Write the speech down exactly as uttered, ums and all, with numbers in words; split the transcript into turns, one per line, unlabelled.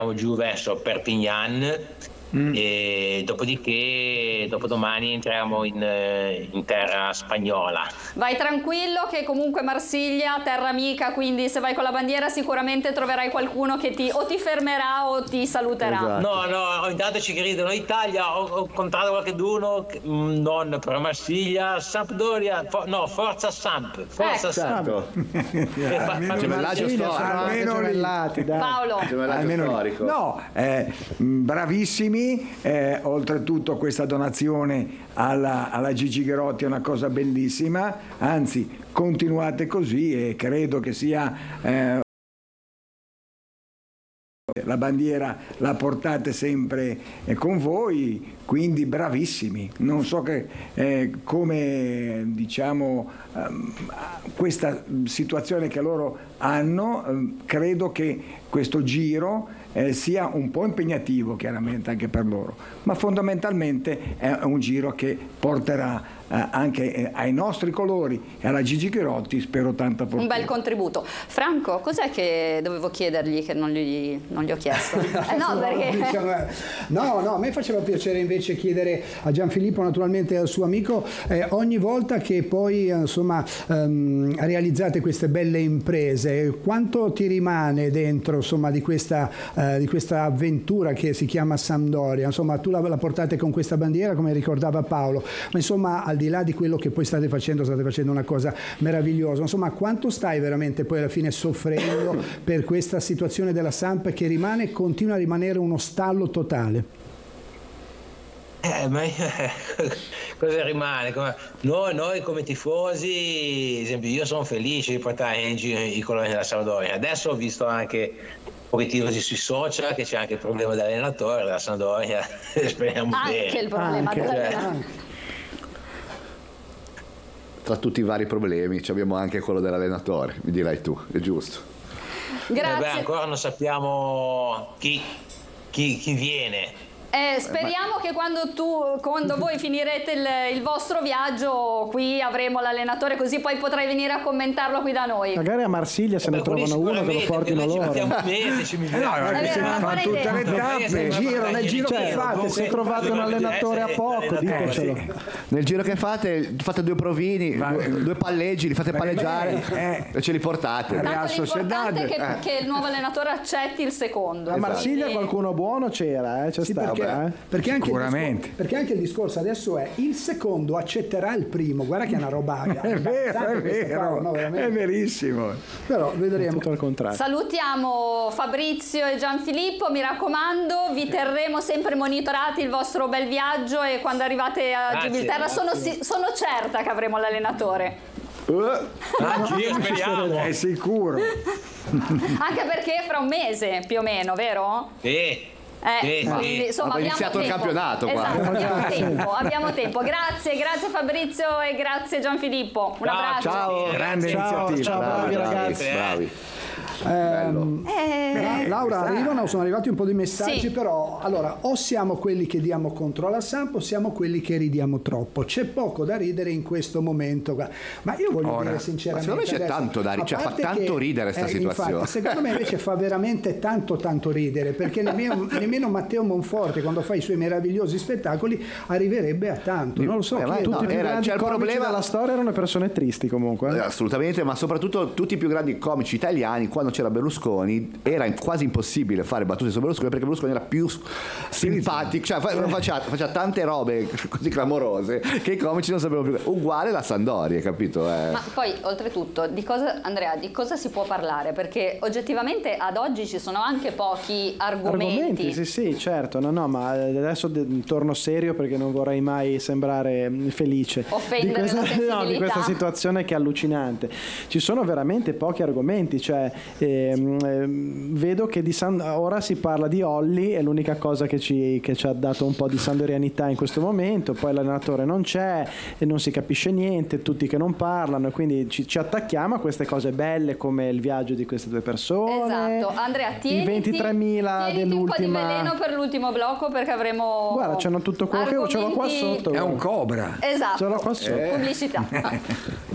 giù verso Perpignan. Mm. E dopodiché dopodomani entriamo in, in terra spagnola.
Vai tranquillo che comunque Marsiglia, terra amica, quindi se vai con la bandiera sicuramente troverai qualcuno che ti o ti fermerà o ti saluterà.
Esatto. No, no, intanto ci gridono Italia, ho, ho incontrato qualcuno, non per Marsiglia, Sampdoria, for, no, Forza Samp, Forza
ecco.
Samp.
Gemellaggio storico.
Paolo.
Gemellaggio storico.
No, eh, bravissimi. Eh, oltretutto questa donazione alla, alla Gigi Gherotti è una cosa bellissima, anzi continuate così e credo che sia eh, la bandiera la portate sempre eh, con voi, quindi bravissimi. Non so che, eh, come diciamo ehm, questa situazione che loro hanno, ehm, credo che questo giro Eh, sia un po' impegnativo chiaramente anche per loro, ma fondamentalmente è un giro che porterà eh, anche eh, ai nostri colori e alla Gigi Gherotti spero tanta fortuna.
Un bel contributo. Franco, cos'è che dovevo chiedergli che non gli, non gli ho chiesto? Eh, no, perché...
no, no, a me faceva piacere invece chiedere a Gianfilippo, naturalmente al suo amico, eh, ogni volta che poi insomma ehm, realizzate queste belle imprese, quanto ti rimane dentro insomma di questa di questa avventura che si chiama Sampdoria? Insomma, tu la, la portate con questa bandiera, come ricordava Paolo, ma insomma al di là di quello che poi state facendo, state facendo una cosa meravigliosa. Insomma, quanto stai veramente poi alla fine soffrendo per questa situazione della Samp che rimane, continua a rimanere uno stallo totale?
Eh, ma cosa rimane? Noi, noi come tifosi, ad esempio, io sono felice di portare in giro i colori della Sampdoria. Adesso ho visto anche un pochettino sui social che c'è anche il problema dell'allenatore della Sampdoria. Speriamo
anche
bene.
Anche il problema
anche,
dell'allenatore.
Cioè.
Tra tutti i vari problemi abbiamo anche quello dell'allenatore, mi dirai tu, è giusto.
Grazie.
Eh beh, ancora non sappiamo chi, chi, chi viene.
Eh, speriamo che quando tu, quando voi finirete il, il vostro viaggio qui avremo l'allenatore, così poi potrai venire a commentarlo qui da noi.
Magari a Marsiglia se eh, ne trovano uno che lo portino loro.
Eh no, fanno tutte le tappe,
nel giro, nel giro
cioè,
che fate.
Se trovate un allenatore a poco, ditecelo.
Nel giro che fate, fate due provini, due, due palleggi, li fate palleggiare
eh.
e ce li portate.
Tanto l'importante è che, eh. che il nuovo allenatore accetti il secondo.
A Marsiglia esatto. Qualcuno buono c'era, eh? C'è
sì,
stato.
Perché,
eh?
perché, anche
Sicuramente.
Il discorso, perché anche il discorso adesso è il secondo accetterà il primo, guarda che è una roba
è vero, è vero, parola, no, è verissimo,
però vedremo.
Tutto al contrario.
Salutiamo Fabrizio e Gianfilippo, mi raccomando, vi terremo sempre monitorati il vostro bel viaggio e quando arrivate a grazie, Gibilterra sono, sono certa che avremo l'allenatore.
Uh, Anch'io speriamo, è sicuro.
Anche perché fra un mese più o meno, vero?
Sì.
Eh,
sì,
quindi, insomma,
ha iniziato
tempo.
il campionato qua.
Esatto, abbiamo tempo, abbiamo tempo. Grazie, grazie Fabrizio e grazie Gianfilippo. Un
ciao,
abbraccio.
Ciao,
grande
ciao,
iniziativa.
ciao, bravi, bravi ragazzi.
Bravi.
Ehm, eh, Laura, arrivano, sono arrivati un po' di messaggi, sì. Però allora o siamo quelli che diamo contro la Samp o siamo quelli che ridiamo troppo. C'è poco da ridere in questo momento, ma io voglio Ora, dire sinceramente
secondo me c'è
adesso,
tanto da ridere, cioè fa tanto
che,
ridere questa
eh,
situazione.
Infatti, secondo me invece fa veramente tanto tanto ridere, perché nemmeno, nemmeno Matteo Monforte quando fa i suoi meravigliosi spettacoli arriverebbe a tanto, non lo so,
eh,
chi
tutti
no,
i più
era,
grandi
c'è il
comici
problema
della storia erano persone tristi comunque.
Eh, assolutamente, ma soprattutto tutti i più grandi comici italiani, quando c'era Berlusconi era quasi impossibile fare battute su Berlusconi perché Berlusconi era più simpatico, cioè faceva, faceva tante robe così clamorose che i comici non sapevano più. Uguale la Sampdoria, capito? Eh.
Ma poi oltretutto di cosa, Andrea, di cosa si può parlare? Perché oggettivamente ad oggi ci sono anche pochi argomenti.
Argomenti, sì sì, certo, no no, ma adesso torno serio perché non vorrei mai sembrare felice
offendere
di questa,
la sensibilità.
no, di questa situazione che è allucinante. Ci sono veramente pochi argomenti, cioè ehm, vedo che di San... ora si parla di Olli, è l'unica cosa che ci, che ci ha dato un po' di sandorianità in questo momento, poi l'allenatore non c'è e non si capisce niente, tutti che non parlano e quindi ci, ci attacchiamo a queste cose belle come il viaggio di queste due persone.
Esatto, Andrea, tieniti,
i ventitremila dell'ultima,
un po' di veleno per l'ultimo blocco perché avremo
guarda c'hanno tutto quello argomenti... che ce l'ho qua sotto,
è un cobra,
esatto,
ce l'ho qua sotto.
Pubblicità.